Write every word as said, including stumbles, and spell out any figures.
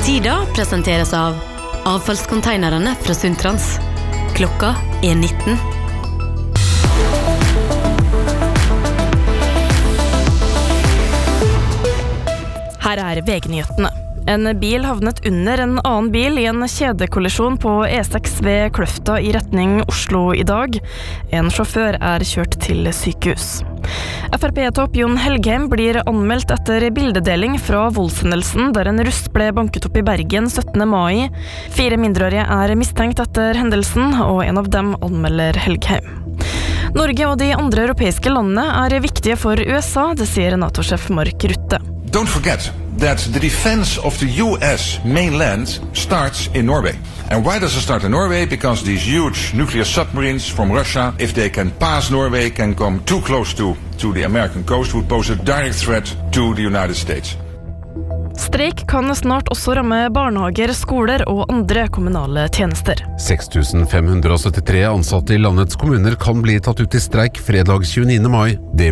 Sida presenteres av avfallskonteinerne fra Sundtrans. Klokka er nitten. Her er V G-nyhetene. En bil havnet under en annen bil i en kjedekollisjon på E seks ved Kløfta i retning Oslo i dag. En sjåfør er kjørt til sykehus. F R P-topp Jon Helgheim blir anmeldt etter bildedeling fra voldshendelsen der en russ ble banket opp i Bergen syttende mai. Fire mindreårige er mistenkt etter hendelsen, og en av dem anmelder Helgheim. Norge og de andre europeiske landene er viktige for U S A, det sier NATO-sjef Mark Rutte. Don't forget that the defense of the U S mainland starts in Norway. And why does it start in Norway? Because these huge nuclear submarines from Russia, if they can pass Norway, can come too close to, to the American coast, would pose a direct threat to the United States. Streik kan snart også ramme barnehager, skoler og andre kommunale tjenester. seks tusen fem hundre syttitre ansatte i landets kommuner kan bli tatt ut i streik fredag tjueniende mai. Det